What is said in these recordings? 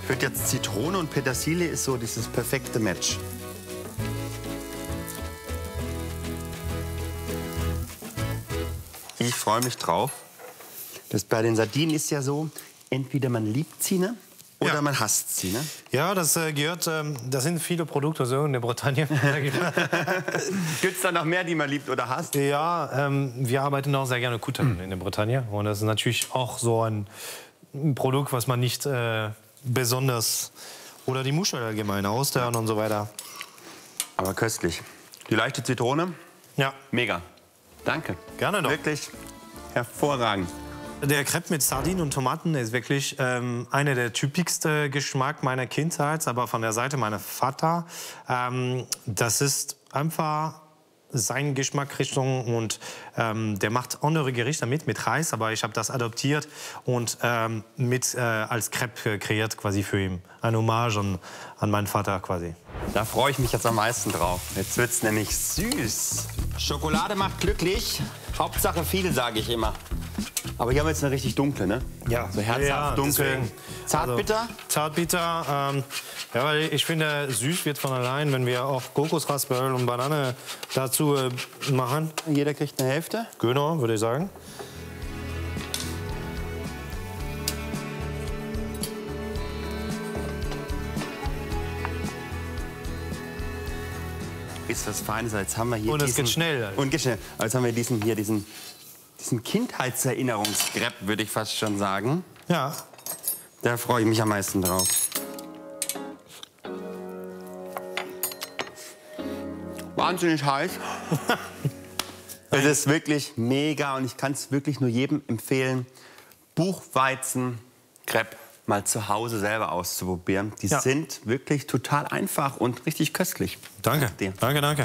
finde jetzt Zitrone und Petersilie ist so dieses perfekte Match. Ich freue mich drauf. Das bei den Sardinen ist ja so, entweder man liebt sie, ne? Oder Ja. man hasst sie, ne? Ja, das gehört, das sind viele Produkte so in der Bretagne. Gibt es da noch mehr, die man liebt oder hasst? Ja, wir arbeiten auch sehr gerne Kuttern in der Bretagne. Und das ist natürlich auch so ein Produkt, was man nicht besonders... Oder die Muschel allgemein, Austern und so weiter. Aber köstlich. Die leichte Zitrone, Ja, mega. Danke. gerne doch. Wirklich hervorragend. Der Crepe mit Sardinen und Tomaten ist wirklich einer der typischsten Geschmack meiner Kindheit, aber von der Seite meiner Vater. Das ist einfach sein Geschmacksrichtung und der macht andere Gerichte mit Reis, aber ich habe das adoptiert und als Crepe kreiert quasi für ihn. Ein Hommage an meinen Vater quasi. Da freue ich mich jetzt am meisten drauf. Jetzt wird es nämlich süß. Schokolade macht glücklich. Hauptsache viel, sage ich immer. Aber hier haben wir jetzt eine richtig dunkle, ne? Ja, so herzhaft, ja, dunkel. deswegen. Zartbitter? Also, Zartbitter, ja, weil ich finde, süß wird von allein, wenn wir auch Kokosraspberry und Banane dazu machen. Jeder kriegt eine Hälfte. Genau, würde ich sagen. Ist was Feines. Jetzt haben wir hier Und es geht schnell. Und geht schnell. Jetzt haben wir diesen Kindheitserinnerungskrepp, würde ich fast schon sagen. Ja. Da freue ich mich am meisten drauf. Wahnsinnig heiß. Es ist wirklich mega und ich kann es wirklich nur jedem empfehlen, Buchweizen-Crepe mal zu Hause selber auszuprobieren. Die Ja. sind wirklich total einfach und richtig köstlich. Danke. Dir. Danke, danke.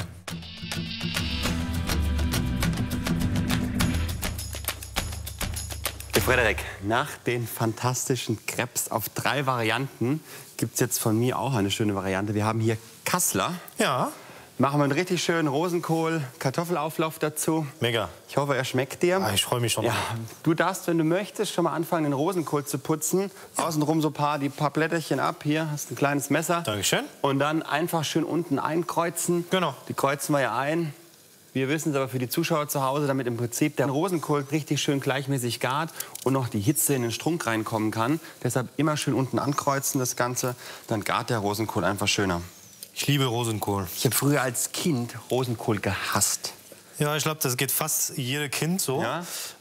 Frederik, nach den fantastischen Crepes auf 3 Varianten gibt es jetzt von mir auch eine schöne Variante. Wir haben hier Kassler. Ja. Machen wir einen richtig schönen Rosenkohl-Kartoffelauflauf dazu. Mega. Ich hoffe, er schmeckt dir. Ich freue mich schon. Ja, du darfst, wenn du möchtest, schon mal anfangen, den Rosenkohl zu putzen. Außenrum so die paar Blätterchen ab. Hier hast du ein kleines Messer. Dankeschön. Und dann einfach schön unten einkreuzen. Genau. Die kreuzen wir ja ein. Wir wissen es aber für die Zuschauer zu Hause, damit im Prinzip der Rosenkohl richtig schön gleichmäßig gart und noch die Hitze in den Strunk reinkommen kann. Deshalb immer schön unten ankreuzen das Ganze. Dann gart der Rosenkohl einfach schöner. Ich liebe Rosenkohl. Ich habe früher als Kind Rosenkohl gehasst. Ja, ich glaube, das geht fast jedem Kind so. Ja?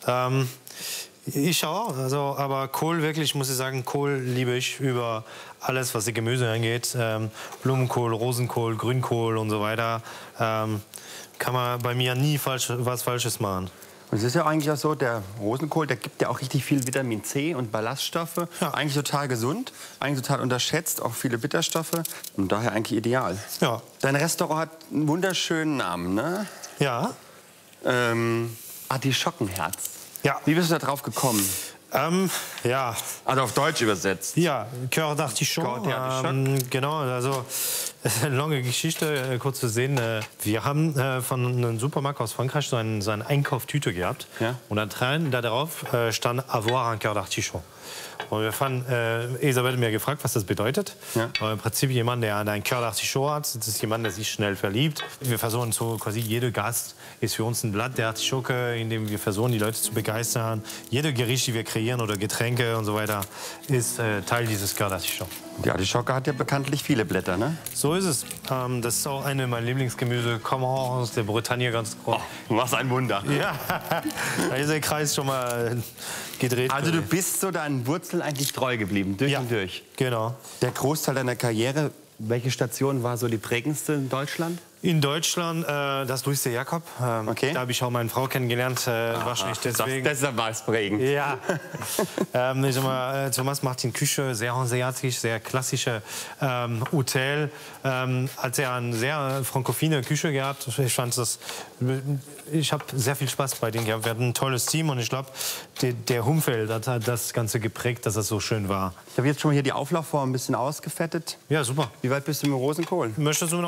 Ich auch. Also, aber Kohl wirklich, muss ich sagen, Kohl liebe ich über alles, was die Gemüse angeht. Blumenkohl, Rosenkohl, Grünkohl und so weiter. Kann man bei mir nie was Falsches machen. Und es ist ja eigentlich auch so, der Rosenkohl, der gibt ja auch richtig viel Vitamin C und Ballaststoffe. Ja. Eigentlich total gesund, eigentlich total unterschätzt, auch viele Bitterstoffe und daher eigentlich ideal. Ja. Dein Restaurant hat einen wunderschönen Namen, ne? Ja. Artischockenherz. Ja. Wie bist du da drauf gekommen? Ja. Also auf Deutsch übersetzt. Ja, Cœur d'Artichaut. Cœur d'Artichaut. Genau, also es ist eine lange Geschichte, kurz zu sehen. Wir haben von einem Supermarkt aus Frankreich so eine Einkauftüte gehabt. Ja. Und da darauf stand Avoir un Cœur d'Artichaut. Und wir fanden, Isabel hat mir gefragt, was das bedeutet. Ja. Aber im Prinzip jemand, der einen Cœur d'Artichaut hat, das ist jemand, der sich schnell verliebt. Wir versuchen so quasi, jeder Gast ist für uns ein Blatt der Artischocke, in dem wir versuchen, die Leute zu begeistern. Jede Gericht, die wir kreieren oder Getränke und so weiter, ist Teil dieses Cœur d'Artichaut. Die Artischocke hat ja bekanntlich viele Blätter, ne? So ist es. Das ist auch eine meiner Lieblingsgemüse, kommen auch aus der Bretagne ganz groß. Oh, was ein Wunder. Ja, da ist der Kreis schon mal gedreht. Also du bist so deinen Wurzeln eigentlich treu geblieben, durch Ja, und durch. genau. Der Großteil deiner Karriere, welche Station war so die prägendste in Deutschland? In Deutschland das Luis de Jacob. Okay. Da habe ich auch meine Frau kennengelernt. Wahrscheinlich deswegen. Deshalb war es prägend. Ja. Ich sag mal, Thomas macht in Küche sehr hanseatisch, sehr klassische Hotel. Hat er eine sehr frankophile Küche gehabt. Ich habe sehr viel Spaß bei denen gehabt. Wir hatten ein tolles Team und ich glaube, der Umfeld hat das Ganze geprägt, dass es so schön war. Ich habe jetzt schon mal hier die Auflaufform ein bisschen ausgefettet. Ja, super. Wie weit bist du mit dem Rosenkohl? Möchtest du noch